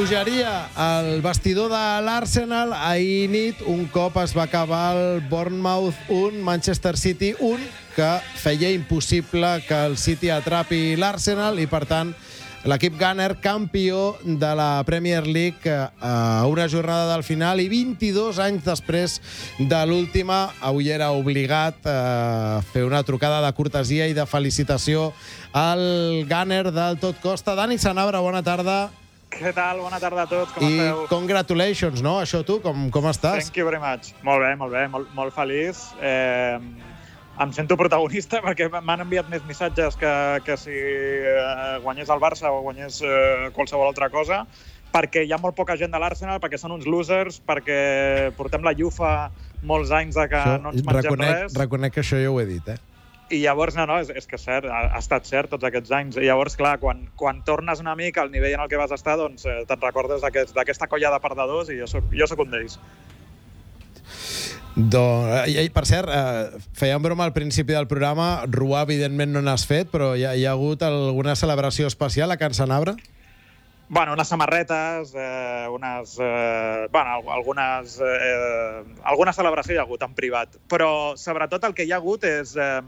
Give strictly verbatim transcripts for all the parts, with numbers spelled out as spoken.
pujaria al vestidor de l'Arsenal ahir nit, un cop es va acabar el Bournemouth un, Manchester City un, que feia impossible que el City atrapi l'Arsenal i, per tant, l'equip Gunner, campió de la Premier League a una jornada del final i vint-i-dos anys després de l'última. Avui era obligat a fer una trucada de cortesia i de felicitació al Gunner del Tot Costa. Dani Sanabra, bona tarda. Què tal? Bona tarda a tots, com I esteu? I congratulations, no? Això tu, com, com estàs? Thank you very much. Molt bé, molt bé, molt, molt feliç. Eh, em sento protagonista perquè m'han enviat més missatges que, que si eh, guanyés el Barça o guanyés eh, qualsevol altra cosa, perquè hi ha molt poca gent de l'Arsenal, perquè són uns losers, perquè portem la llufa molts anys de que això, no ens mengem reconec, res. Reconec que això jo ho he dit, eh? I llavors, no, no, és, és que és cert, ha, ha estat cert tots aquests anys. I llavors, clar, quan, quan tornes una mica al nivell en el que vas estar, doncs eh, te'n recordes d'aquesta colla de perdedors i jo soc, jo soc un d'ells. Doncs, i, per cert, eh, fèiem broma al principi del programa, ruar evidentment no n'has fet, però hi ha, hi ha hagut alguna celebració especial a Can Sanabra? Bueno, unes samarretes, eh, unes... Eh, bueno, algunes... Eh, alguna celebració hi ha hagut en privat, però sobretot el que hi ha hagut és... Eh,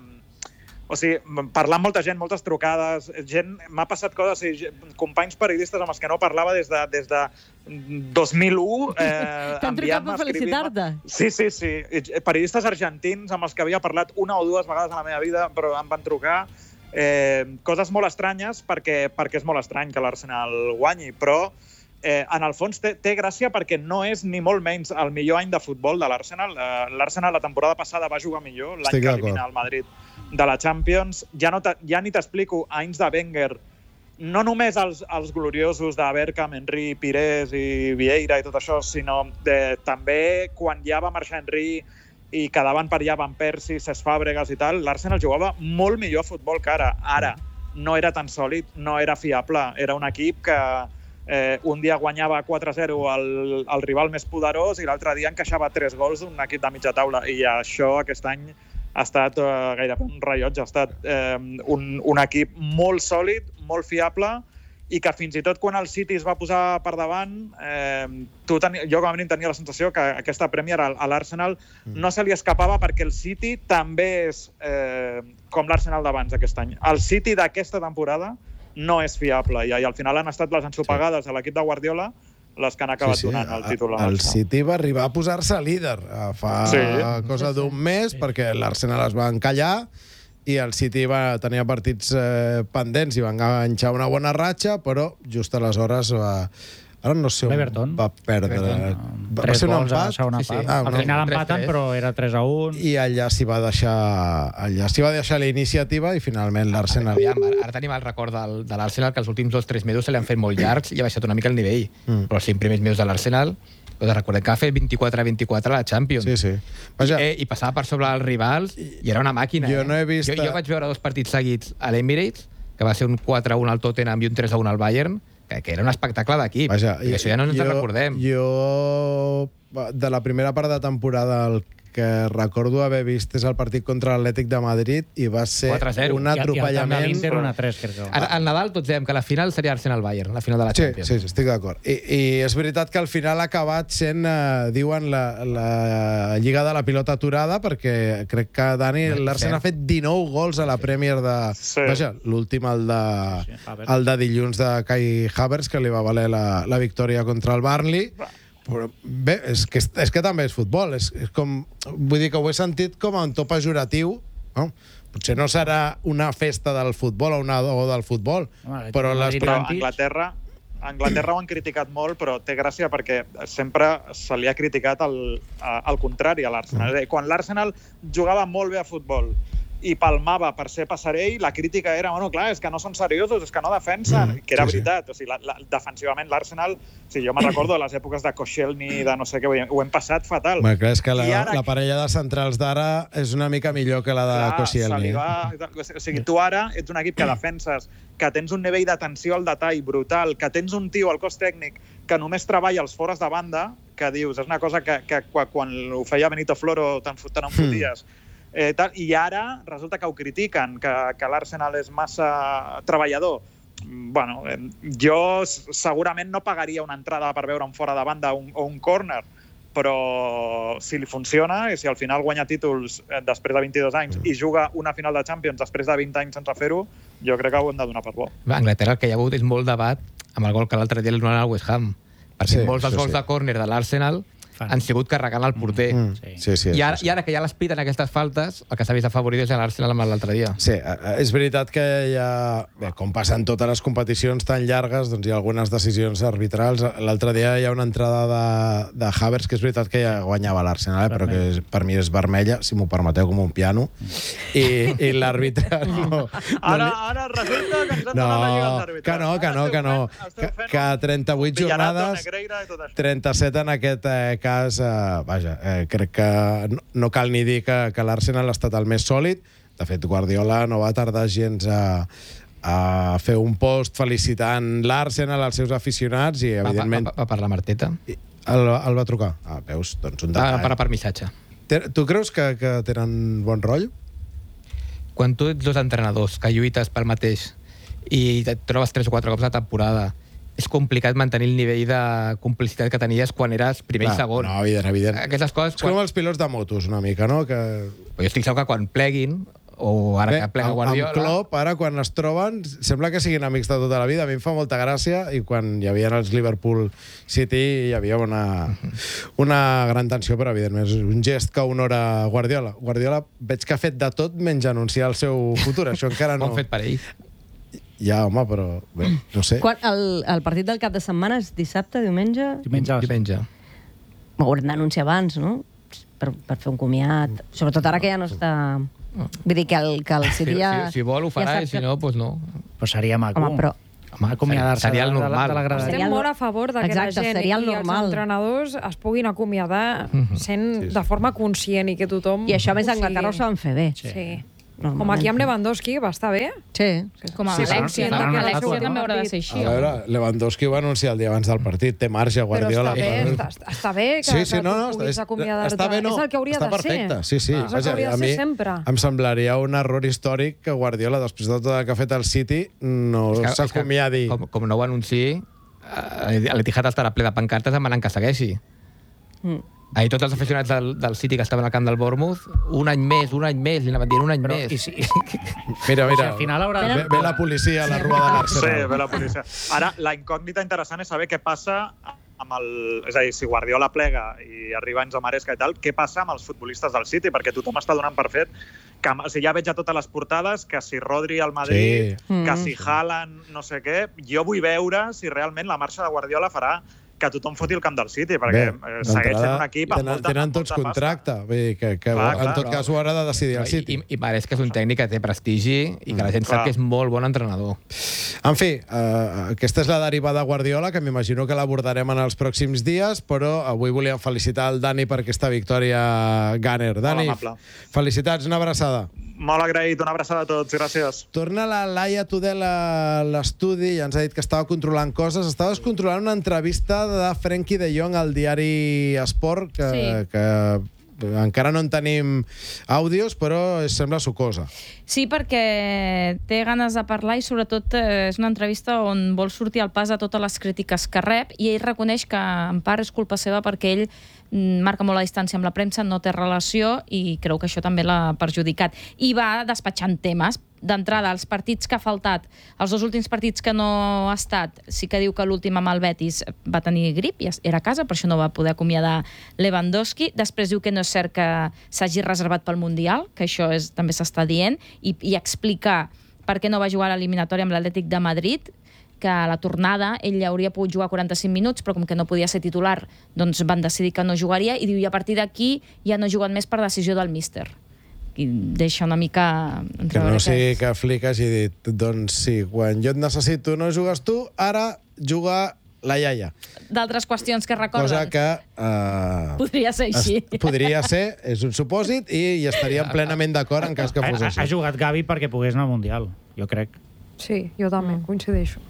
o sigui, parlar amb molta gent, moltes trucades, gent... M'ha passat coses, o sigui, companys periodistes amb els que no parlava des de, des de dos mil u. Eh, T'han trucat per felicitar-te? Sí, sí, sí. Periodistes argentins amb els que havia parlat una o dues vegades a la meva vida, però em van trucar. Eh, coses molt estranyes perquè, perquè és molt estrany que l'Arsenal guanyi, però eh, en el fons té, té gràcia perquè no és ni molt menys el millor any de futbol de l'Arsenal. Eh, L'Arsenal la temporada passada va jugar millor, l'any que elimina el Madrid de la Champions. Ja, no ja ni t'explico anys de Wenger, no només els, els gloriosos de Bergkamp, Henry, Pires i Vieira i tot això, sinó de, també quan ja va marxar Henry i quedaven per allà Van Persie, Cesc Fàbregas i tal, l'Arsenal jugava molt millor futbol que ara. Ara no era tan sòlid, no era fiable. Era un equip que eh, un dia guanyava quatre a zero al, al rival més poderós i l'altre dia encaixava tres gols d'un equip de mitja taula. I això aquest any ha estat eh, gairebé un rellotge. Ha estat eh, un, un equip molt sòlid, molt fiable, i que fins i tot quan el City es va posar per davant, eh, tu teni, jo com a mínim tenia la sensació que aquesta Premier a l'Arsenal no se li escapava perquè el City també és eh, com l'Arsenal d'abans aquest any. El City d'aquesta temporada no és fiable i, i al final han estat les ensopegades sí. de l'equip de Guardiola les que han acabat sí, sí. donant el títol. El City va arribar a posar-se líder fa sí. cosa d'un mes sí. perquè l'Arsenal es va encallar i el City va tenir partits eh, pendents i va enganxar una bona ratxa, però just aleshores va... Ara no sé on Everton. va perdre. Everton. Va, va ser un empat? Sí, sí. Ah, al final empaten, però era tres a un. I allà s'hi va deixar allà s'hi va deixar la iniciativa i finalment l'Arsenal... Ara, ara tenim el record del, de l'Arsenal que els últims dos o tres mesos se li han fet molt llargs i ha baixat una mica el nivell. Mm. Però els cinc primers mesos de l'Arsenal... Doncs recordem que va fer vint-i-quatre a vint-i-quatre a la Champions. Sí, sí. Vaja, I, eh, I passava per sobre els rivals i era una màquina. Jo eh? no he vist... Jo, jo vaig veure dos partits seguits a l'Emirates, que va ser un quatre a un al Tottenham i un tres a un al Bayern, que, que era un espectacle d'equip. I això ja no ens jo, recordem. Jo, de la primera part de temporada, el que recordo haver vist és el partit contra l'Atlètic de Madrid i va ser un atropellament... I el una tres, crec que... Al Nadal tots dèiem que la final seria Arsenal-Bayern, la final de la Champions. Sí, sí, estic d'acord. I, I és veritat que al final ha acabat sent, eh, diuen, la, la Lliga de la Pilota Aturada, perquè crec que, Dani, l'Arsenal ha fet dinou gols a la Premier de... Sí. Vaja, l'últim, el, de, el de dilluns de Kai Havertz, que li va valer la, la victòria contra el Burnley. Però bé, és que, és que també és futbol. És, és com, vull dir que ho he sentit com un to pejoratiu, no? Potser no serà una festa del futbol o una o del futbol, Home, però les... Però a Anglaterra, a Anglaterra ho han criticat molt, però té gràcia perquè sempre se li ha criticat el, el contrari a l'Arsenal. Mm. Quan l'Arsenal jugava molt bé a futbol i palmava per ser passarell, la crítica era, bueno, clar, és que no són seriosos, és que no defensen, mm, que era sí, veritat. Sí. O sigui, la, la, defensivament l'Arsenal, o sigui, jo me'n recordo de les èpoques de Koscielny, de no sé què, ho hem passat fatal. Bueno, clar, és que la, ara, la parella de centrals d'ara és una mica millor que la de clar, Koscielny. Va, o sigui, tu ara ets un equip que defenses, que tens un nivell d'atenció al detall brutal, que tens un tio al cos tècnic que només treballa els fores de banda, que dius, és una cosa que, que quan ho feia Benito Floro te'n te foties, mm. Eh, tal, i ara resulta que ho critiquen, que, que l'Arsenal és massa treballador. bueno, jo segurament no pagaria una entrada per veure un fora de banda o un, un córner, però si li funciona i si al final guanya títols després de vint-i-dos anys i juga una final de Champions després de vint anys sense fer-ho, jo crec que ho hem de donar per bo. A Anglaterra el que hi ha hagut és molt debat amb el gol que l'altre dia li donaran al West Ham, perquè Sí, molts dels això gols sí. de córner de l'Arsenal han sigut carregant el porter. Mm. Sí. Sí, sí, I, ara, això sí. I ara que ja l'espiten aquestes faltes, el que s'ha vist afavorit és l'Arsenal amb l'altre dia. Sí, eh, és veritat que hi ha... Bé, com passen totes les competicions tan llargues, doncs hi ha algunes decisions arbitrals. L'altre dia hi ha una entrada de, de Havertz, que és veritat que ja guanyava l'Arsenal, eh, però que és, per mi és vermella, si m'ho permeteu, com un piano. I, i l'àrbitre no... Ara, ara resulta que ens han No, donat la lliga als àrbitres. que no, que no, que no. Que, que trenta-vuit jornades, trenta-set en aquest eh, cas, eh, vaja, eh, crec que no, no cal ni dir que, que l'Arsenal ha estat el més sòlid. De fet, Guardiola no va tardar gens a, a fer un post felicitant l'Arsenal, als seus aficionats, i Va, evidentment... va, va, va per la Marteta. El, el va trucar. Ah, veus, doncs un Va, detall. per, per missatge. Te- Tu creus que, que tenen bon rotllo? Quan tu ets dos entrenadors que lluites pel mateix i et trobes tres o quatre cops a temporada, és complicat mantenir el nivell de complicitat que tenies quan eres primer Clar, i segon. No, evident, evident. Aquestes coses... És com els pilots de motos, una mica, no? Que... Però jo estic segur que quan pleguin, o ara Bé, que plega amb, Guardiola... amb Klopp, ara, quan es troben, sembla que siguin amics de tota la vida. A mi em fa molta gràcia, i quan hi havia els Liverpool City hi havia una, una gran tensió, però evidentment és un gest que honora Guardiola. Guardiola veig que ha fet de tot menys anunciar el seu futur. Això encara Ho no... han fet per ell. Ja, home, però bé, no sé. Quan, el, el partit del cap de setmana és dissabte, diumenge? Diumenge. Diumenge. Ho haurem d'anunciar abans, no? Per, per fer un comiat. Sobretot ara que ja no està... Vull dir que el, que el Si, City ja... si, si vol ho farà, ja i si no, doncs no. Però seria maco. Home, però... Home, acomiadar-se seria el de, de, normal. de la graderia. Seria Estem el- molt a favor de que Exacte, la gent seria el i els normal. entrenadors es puguin acomiadar sent Sí, sí. de forma conscient i que tothom... I això, a més, ho a Anglaterra ho sigui. saben fer bé. Sí. Normalment. Com aquí amb Lewandowski, va estar bé. Sí. Com a Sí, Alexia, sí, no? faran una Alexia estàtua. també haurà de ser així. A veure, Lewandowski ho va anunciar el dia abans del partit. Té marge, Però Guardiola. està bé, està, està bé que, Sí, sí, que no, tu no, puguis està, acomiadar-te. està bé, no, És el que hauria està de perfecte. ser. Sí, sí. És el que Vaja, hauria a de mi ser sempre. em semblaria un error històric que Guardiola, després de tot el que ha fet al City, no És que- és que s'acomiadi. Com, com no ho anunciï, eh, l'Etihad estarà ple de pancartes demanant que segueixi. Mm. Ahir tots els aficionats del, del City que estaven al camp del Bournemouth, un any més, un any més, li anaven dient un any Però, més. i si, i Mira, si mira, al final haurà... ve, ve la policia a la rua de Sí, l'Arsenal. ve la policia. Ara, la incògnita interessant és saber què passa amb el... És a dir, si Guardiola plega i arriba Enzo Maresca i tal, què passa amb els futbolistes del City? Perquè tothom està donant per fet que, o sigui, ja veig a totes les portades que si Rodri al Madrid, Sí. que si Haaland no sé què... Jo vull veure si realment la marxa de Guardiola farà que tothom foti el camp del City, perquè eh, segueix sent un equip amb tenen, molta, tenen amb tots molta contracte. Vull dir que, que Clar, en clar, tot clar. cas ho haurà de decidir el I, City. i, I pareix que és un tècnic que té prestigi i que la gent Clar. sap que és molt bon entrenador. En fi, eh, aquesta és la derivada Guardiola, que m'imagino que l'abordarem en els pròxims dies, però avui volíem felicitar el Dani per aquesta victòria Gunner. Dani, amable. felicitats, una abraçada. Molt agraït, una abraçada a tots, gràcies. Torna la Laia Tudel a l'estudi i ens ha dit que estava controlant coses. Estaves controlant una entrevista de Frenkie de Jong al diari Esport, que, Sí. que encara no en tenim àudios, però sembla sucosa. Sí, perquè té ganes de parlar i sobretot eh, és una entrevista on vol sortir al pas a totes les crítiques que rep i ell reconeix que en part és culpa seva perquè ell mm, marca molt la distància amb la premsa, no té relació i creu que això també l'ha perjudicat. I va despatxant temes. D'entrada, els partits que ha faltat, els dos últims partits que no ha estat, sí que diu que l'últim amb el Betis va tenir grip i era a casa, per això no va poder acomiadar Lewandowski. Després diu que no és cert que s'hagi reservat pel Mundial, que això és, també s'està dient, i, i explicar per què no va jugar a l'eliminatòria amb l'Atlètic de Madrid, que a la tornada ell hauria pogut jugar quaranta-cinc minuts, però com que no podia ser titular, doncs van decidir que no jugaria, i diu, i a partir d'aquí ja no juguen més per decisió del míster. I deixa una mica... Que no sigui que Flick hagi dit, doncs sí, quan jo et necessito no jugues tu, ara juga la iaia. D'altres qüestions que recorden. Cosa que... Eh, Podria ser així. es- podria ser, és un supòsit, i hi estaríem plenament d'acord en cas que Ha, fos ha, així. ha jugat Gavi perquè pogués anar al Mundial, jo crec. Sí, jo també, coincideixo.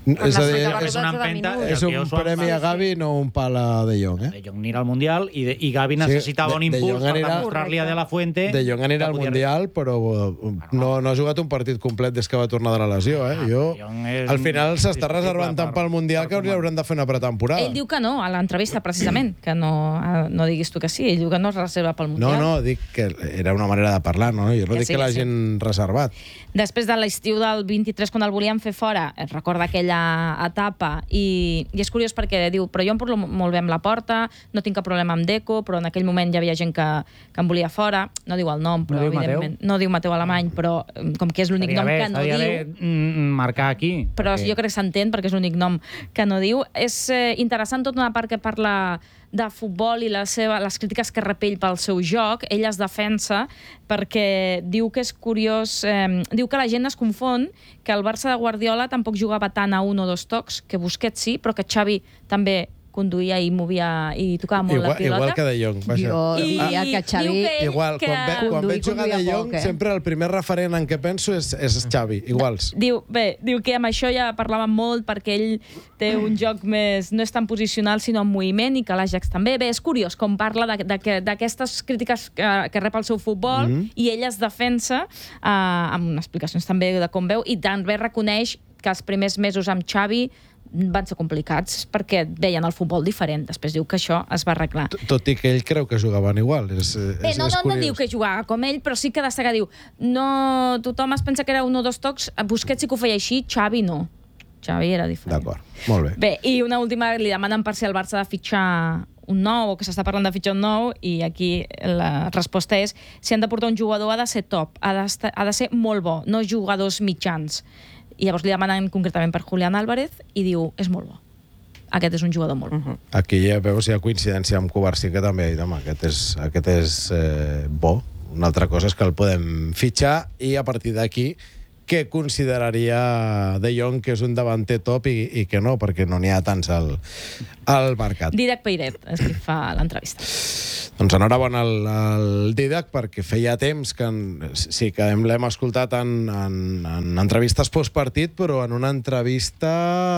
És a dir, les és una de empenta... minuts. és un premi a Gavi, no un pal a De Jong, eh? De Jong anirà al Mundial i, de, i Gavi necessitava de- un De impuls Jong per anirà- demostrar-li a De La Fuente... De Jong anirà que al podia- Mundial, però no, no ha jugat un partit complet des que va tornar de la lesió, eh? Jo, De Jong és al final s'està indiscutible reservant tant per- pel Mundial que per li hauran de fer una pretemporada. Ell diu que no, a l'entrevista, precisament, que no, no diguis tu que sí. Ell diu que no es reserva pel No, Mundial. no, dic que era una manera de parlar, no? Jo no Que dic sí, que que l'hagin reservat. Després de l'estiu del vint-i-tres, quan el volien fer fora, es recorda aquella etapa, i, i és curiós perquè diu, però jo em porto molt bé amb la porta, no tinc cap problema amb Deco, però en aquell moment hi havia gent que, que em volia fora, no diu el nom, però No diu evidentment... Mateu? No diu Mateu Alemany, però eh, com que és l'únic Estaria nom bé, que no estaria diu... bé, mm, marcar aquí. Però perquè- jo crec que s'entén, perquè és l'únic nom que no diu. És eh, interessant tota una part que parla de futbol i la seva, les crítiques que rep ell pel seu joc. Ell es defensa perquè diu que és curiós... Eh, diu que la gent es confon que el Barça de Guardiola tampoc jugava tant a un o dos tocs, que Busquets sí, però que Xavi també conduïa i movia i tocava molt Igual, la pilota. igual que De Jong. Vaja. Jo diria que Xavi... diu que ell- Igual, que... quan, ve, quan Conduir, veig jugar De conduïa Jong, poc, eh? sempre el primer referent en què penso és, és Xavi, iguals. Diu, bé, diu que amb això ja parlàvem molt perquè ell té un joc més... no és tan posicional, sinó en moviment, i que l'Ajax també. Bé, és curiós com parla de- de que- d'aquestes crítiques que, que rep el seu futbol, Mhm. i ell es defensa eh, amb explicacions també de com veu, i també reconeix que els primers mesos amb Xavi van ser complicats perquè veien el futbol diferent. Després diu que això es va arreglar. Tot i que ell creu que jugaven igual. És, Bé, és, no, és no, no curiós. diu que jugava com ell, però sí que destaca, diu, no, tothom es pensa que era un o dos tocs, Busquets sí que ho feia així, Xavi no. Xavi era diferent. D'acord, molt bé. Bé, i una última, li demanen per si el Barça ha de fitxar un nou, o que s'està parlant de fitxar un nou, i aquí la resposta és, si han de portar un jugador ha de ser top, ha de, ha de ser molt bo, no jugadors mitjans. I llavors li demanen concretament per Julián Álvarez i diu, és molt bo. Aquest és un jugador molt bo. Aquí ja veus si hi ha coincidència amb Kovacic, que també ha dit, home, aquest és, aquest és eh, bo. Una altra cosa és que el podem fitxar i a partir d'aquí què consideraria De Jong que és un davanter top i, i que no, perquè no n'hi ha tants al, al mercat. Didac Peiret és qui fa l'entrevista. Doncs enhorabona al, al Didac, perquè feia temps que en, sí que l'hem escoltat en, en, en entrevistes postpartit, però en una entrevista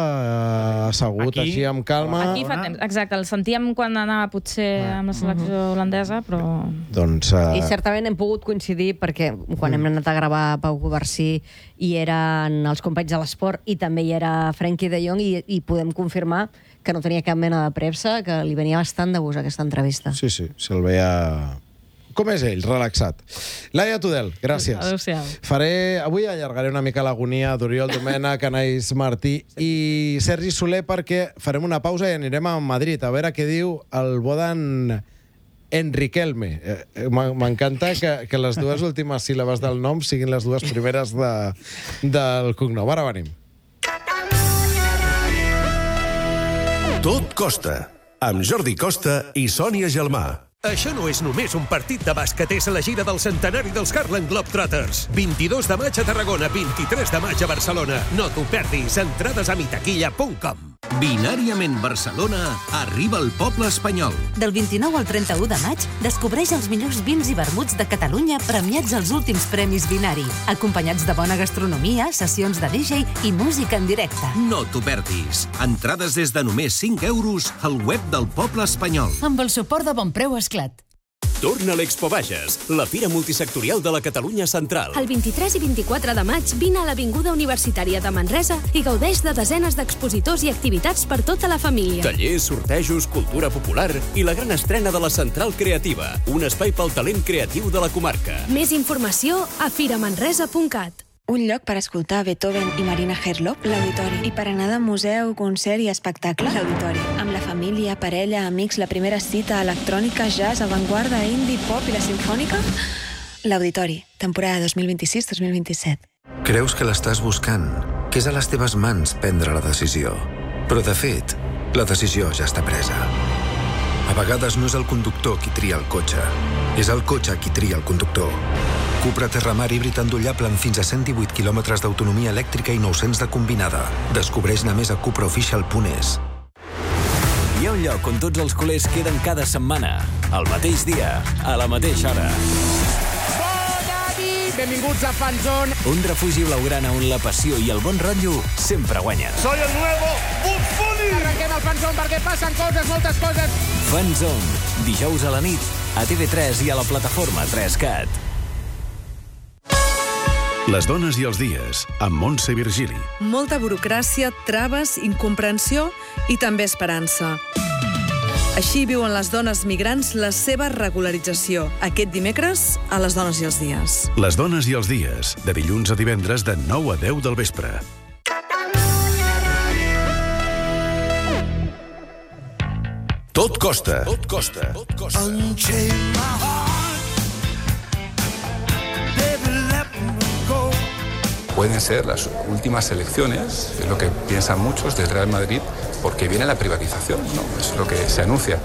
eh, assegut Aquí? així amb calma. Aquí fa temps, exacte, el sentíem quan anava potser amb la selecció holandesa, però... Doncs, I eh, certament hem pogut coincidir perquè quan hem anat a gravar Pau Covarsí hi eren els companys de l'esport i també hi era Frenkie de Jong, i, i podem confirmar que no tenia cap mena de premsa, que li venia bastant de gust aquesta entrevista. sí, sí, se'l veia... Com és ell, relaxat. Laia Tudel, gràcies. Adéu-siau. Faré... Avui allargaré una mica l'agonia d'Oriol Domènech, Anaïs Martí i Sergi Soler, perquè farem una pausa i anirem a Madrid a veure què diu el bo d'en Enriquelme. Eh, eh, m'en- M'encanta que, que les dues últimes síl·labes del nom siguin les dues primeres de, del cognom. Ara venim. Tot costa, amb Jordi Costa i Sònia Gelmà. Això no és només un partit de bàsquet, és la gira del centenari dels Harlem Globetrotters. vint-i-dos de maig a Tarragona, vint-i-tres de maig a Barcelona. No t'ho perdis, entrades a mitaquilla punt com. Binàriament Barcelona arriba al poble espanyol. Del vint-i-nou al trenta-u de maig, descobreix els millors vins i vermuts de Catalunya premiats als últims Premis Binari, acompanyats de bona gastronomia, sessions de D J i música en directe. No t'ho perdis. Entrades des de només cinc euros al web del poble espanyol. Amb el suport de Bonpreu Esclat. Torna a l'Expo Bages, la fira multisectorial de la Catalunya Central. El vint-i-tres i vint-i-quatre de maig vine a l'Avinguda Universitària de Manresa i gaudeix de desenes d'expositors i activitats per tota la família. Tallers, sortejos, cultura popular i la gran estrena de la Central Creativa, un espai pel talent creatiu de la comarca. Més informació a firamanresa punt cat. Un lloc per escoltar Beethoven i Marina Herlop, l'Auditori. I per anar de museu, concert i espectacle, l'Auditori. Amb la família, parella, amics, la primera cita, electrònica, jazz, avantguarda, indie, pop i la sinfònica... L'Auditori, temporada dos mil vint-i-sis dos mil vint-i-set. Creus que l'estàs buscant, que és a les teves mans prendre la decisió. Però, de fet, la decisió ja està presa. A vegades no és el conductor qui tria el cotxe, és el cotxe qui tria el conductor. Cupra Terramar híbrid endollable amb fins a cent divuit quilòmetres d'autonomia elèctrica i nou-cents de combinada. Descobreix-ne més a cupraofficial punt es. Hi ha un lloc on tots els culers queden cada setmana, al mateix dia, a la mateixa hora. Bona nit, benvinguts a Fanzone. Un refugi blaugrana on la passió i el bon rotllo sempre guanyen. Soy el nuevo Bugs Bunny. Arrenquem el Fanzone perquè passen coses, moltes coses. Fanzone, dijous a la nit, a T V tres i a la plataforma tres cat. Les dones i els dies, amb Montse Virgili. Molta burocràcia, traves, incomprensió i també esperança. Així viuen les dones migrants la seva regularització. Aquest dimecres, a Les dones i els dies. Les dones i els dies, de dilluns a divendres de nou a deu del vespre. Tot costa. Tot costa. Tot costa. Pueden ser las últimas elecciones, es lo que piensan muchos del Real Madrid, porque viene la privatización, ¿no? Es lo que se anuncia.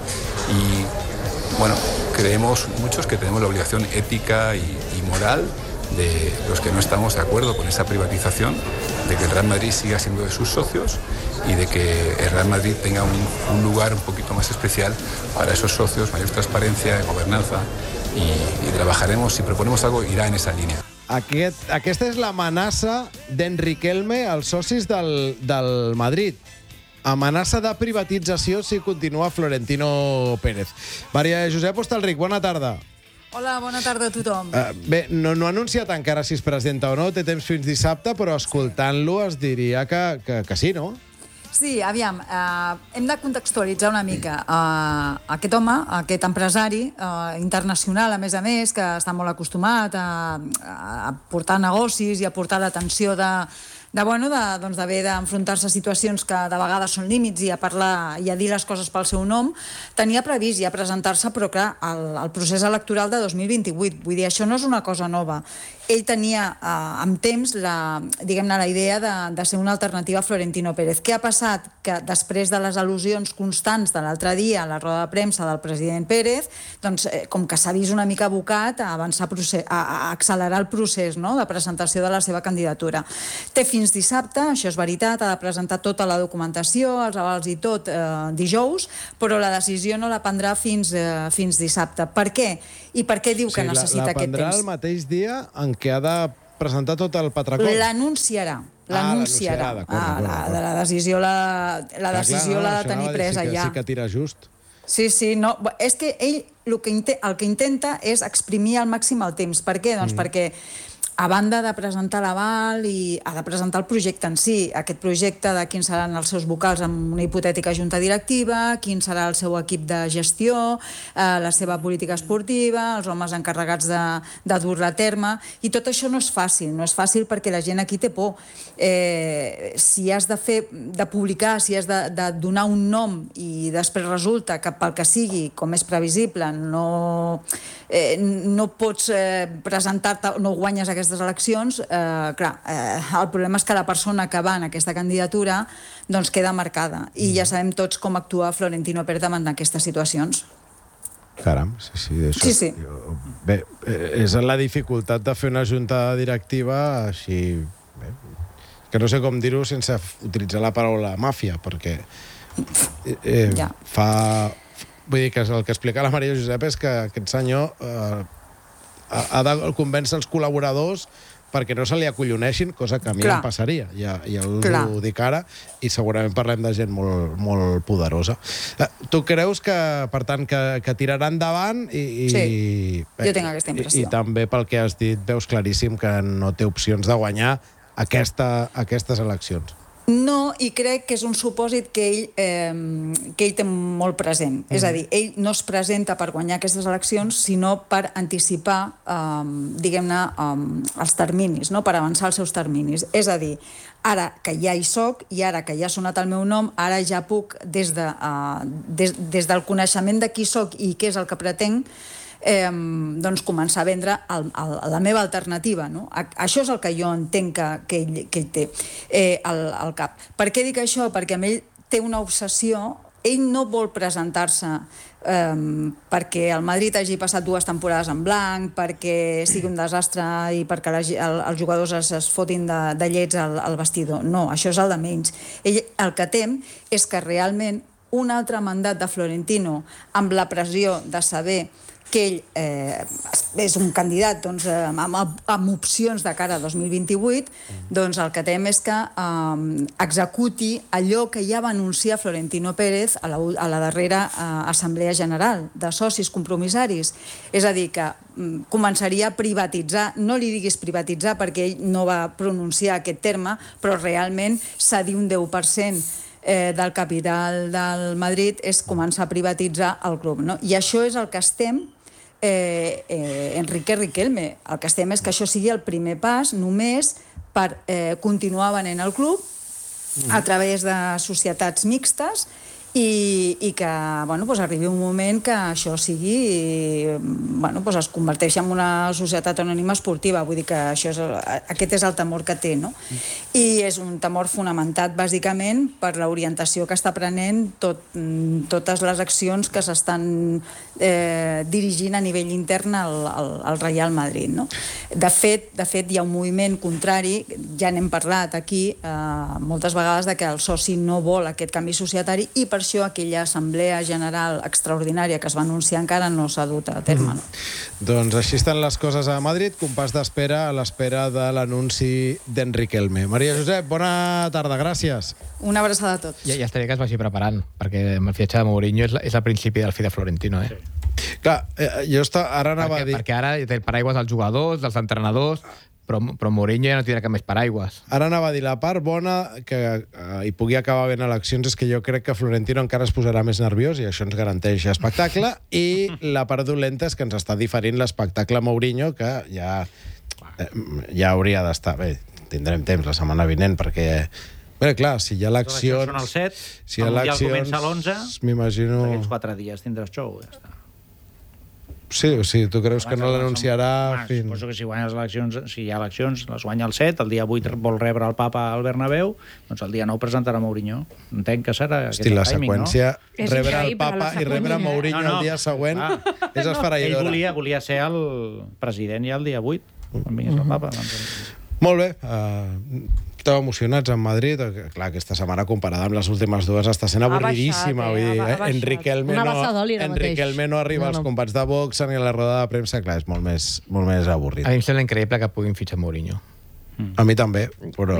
Y, bueno, creemos muchos que tenemos la obligación ética y, y moral de los que no estamos de acuerdo con esa privatización, de que el Real Madrid siga siendo de sus socios y de que el Real Madrid tenga un, un lugar un poquito más especial para esos socios, mayor transparencia, gobernanza, y, y trabajaremos, si proponemos algo, irá en esa línea. Aquest, aquesta és l'amenaça d'Enriquelme als socis del, del Madrid. Amenaça de privatització si continua Florentino Pérez. Maria Josep Hostalric, bona tarda. Hola, bona tarda a tothom. Uh, bé, no, no ha anunciat encara si es presenta o no, té temps fins dissabte, però escoltant-lo es diria que, que, que sí, no? Sí, aviam, eh, hem de contextualitzar una mica. Eh, aquest home, aquest empresari eh, internacional, a més a més, que està molt acostumat a, a portar negocis i a portar l'atenció de, de, bueno, de, doncs d'haver d'enfrontar-se a situacions que de vegades són límits i a parlar i a dir les coses pel seu nom, tenia previst ja presentar-se, però clar, el, el procés electoral de dos mil vint-i-vuit. Vull dir, això no és una cosa nova. Ell tenia eh, amb temps la, diguem-ne, la idea de, de ser una alternativa a Florentino Pérez. Què ha passat? Que després de les al·lusions constants de l'altre dia a la roda de premsa del president Pérez, doncs, eh, com que s'ha vist una mica abocat a, avançar procés, a, a accelerar el procés, no?, de presentació de la seva candidatura. Té fins dissabte, això és veritat, ha de presentar tota la documentació, els avals i tot, eh, dijous, però la decisió no la prendrà fins, eh, fins dissabte. Per què? I per què diu que sí, necessita la, la aquest temps? La prendrà el mateix dia en què ha de presentar tot el patracol. L'anunciarà. L'anunciarà. Ah, ah, la, de la decisió la, la decisió l'ha de tenir presa sí que, ja. Sí que tira just. Sí, sí, no, és que ell el que, inte, el que intenta és exprimir al màxim el temps. Per què? Doncs mm. perquè a banda de presentar l'aval i ha de presentar el projecte en si, aquest projecte de quins seran els seus vocals en una hipotètica junta directiva, quin serà el seu equip de gestió, eh, la seva política esportiva, els homes encarregats de, de dur-la a terme, i tot això no és fàcil, no és fàcil perquè la gent aquí té por. Eh, si has de fer, de publicar, si has de, de donar un nom i després resulta que pel que sigui, com és previsible, no, eh, no pots eh, presentar-te, no guanyes aquesta aquestes eleccions, eh, clar, eh, el problema és que la persona que va en aquesta candidatura doncs queda marcada. I ja sabem tots com actua Florentino Pérez en aquestes situacions. Caram, sí, sí. Això, sí, sí. Jo, bé, és la dificultat de fer una junta directiva així... Bé, que no sé com dir-ho sense utilitzar la paraula màfia, perquè eh, ja. fa... Vull dir que el que explica la Maria Josep és que aquest senyor... Eh, ha de convèncer els col·laboradors perquè no se li acolloneixin, cosa que a mi Clar. em passaria. Ja, ja us Clar. ho dic ara, i segurament parlem de gent molt, molt poderosa. Eh, tu creus que, per tant, que, que tirarà endavant i... i sí, bé, jo tinc aquesta impressió. I, I també pel que has dit, veus claríssim que no té opcions de guanyar aquesta, aquestes eleccions. No, i crec que és un supòsit que ell, eh, que ell té molt present. Mm. És a dir, ell no es presenta per guanyar aquestes eleccions, sinó per anticipar, eh, diguem-ne, eh, els terminis, no? Per avançar els seus terminis. És a dir, ara que ja hi soc i ara que ja ha sonat el meu nom, ara ja puc, des, de, uh, des, des del coneixement de qui soc i què és el que pretenc, Eh, doncs començar a vendre el, el, la meva alternativa, no? A, això és el que jo entenc que, que, ell, que ell té eh, al, al cap. Per què dic això? Perquè amb ell té una obsessió, ell no vol presentar-se eh, perquè el Madrid hagi passat dues temporades en blanc, perquè sigui un desastre i perquè la, el, els jugadors es, es fotin de, de llets al, al vestidor. No, això és el de menys. Ell el que tem és que realment un altre mandat de Florentino, amb la pressió de saber que ell eh, és un candidat doncs, amb, amb opcions de cara a dos mil vint-i-vuit, doncs el que tem és que eh, executi allò que ja va anunciar Florentino Pérez a la, a la darrera eh, Assemblea General de socis compromissaris. És a dir, que eh, començaria a privatitzar, no li diguis privatitzar perquè ell no va pronunciar aquest terme, però realment cedir un deu per cent Eh, del capital del Madrid és començar a privatitzar el club, no? I això és el que estem eh, eh, Enrique Riquelme, el que estem és que això sigui el primer pas només per eh, continuar venent el club a través de societats mixtes i, i que bueno, doncs arribi un moment que això sigui bueno, doncs es converteixi en una societat anònima esportiva, vull dir que això és, aquest és el temor que té, no? I és un temor fonamentat bàsicament per l'orientació que està prenent tot, totes les accions que s'estan eh, dirigint a nivell intern al, al, al Real Madrid, no? De fet, de fet hi ha un moviment contrari, ja n'hem parlat aquí eh, moltes vegades, de que el soci no vol aquest canvi societari i per això aquella assemblea general extraordinària que es va anunciar encara no s'ha dut a terme. No? Mm. Doncs així estan les coses a Madrid, compàs d'espera a l'espera de l'anunci d'Enrique Elme. Maria Josep, bona tarda, gràcies. Una abraçada a tots. Ja, ja estaria que es vagi preparant, perquè amb el fiatge de Mourinho és, és el principi del fi de Florentino, eh? Sí. Clar, eh, jo està, ara anava perquè, a dir... Perquè ara té el paraigües dels jugadors, dels entrenadors... Però, però Mourinho ja no tindrà cap més paraigües. Ara anava a dir, la part bona que eh, hi pugui acabar ben eleccions és que jo crec que Florentino encara es posarà més nerviós i això ens garanteix espectacle, i la part dolenta és que ens està diferint l'espectacle Mourinho, que ja, eh, ja hauria d'estar... Bé, tindrem temps la setmana vinent, perquè... Bé, clar, si hi ha eleccions... Són el set, si hi ha el Mundial eleccions, comença a l'onze, m'imagino... d'aquests quatre dies tindràs xou, ja està. Sí, sí, tu creus que no l'anunciarà fins... Suposo que si guanya les eleccions, si hi ha eleccions, les guanya el set, el dia vuit vol rebre el papa al Bernabéu, doncs el dia nou presentarà Mourinho. Entenc que serà Hosti, la timing, seqüència, no? rebre el papa i rebre Mourinho no, no. el dia següent, ah, és esfereïdora. Ell volia, volia ser el president ja el dia vuit, quan vingués el papa. Molt bé, uh, esteu emocionats en Madrid. Clar, aquesta setmana comparada amb les últimes dues està sent avorridíssima. Ha baixat, eh? Ha, ha Enrique Elme no, Enrique Elme no arriba no, no. als combats de boxa ni a la roda de premsa. Clar, és molt més, molt més avorrit. A mi em sembla increïble que puguin fitxar Mourinho. Mm. A mi també, però...